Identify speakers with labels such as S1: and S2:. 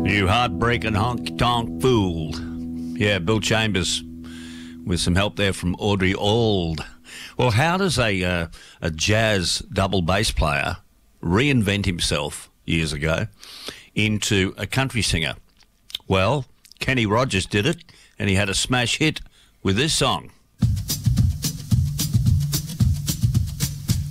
S1: You heartbreaking honky-tonk fool. Yeah, Bill Chambers with some help there from Audrey Auld. Well, how does a jazz double bass player reinvent himself years ago into a country singer? Well, Kenny Rogers did it, and he had a smash hit with this song.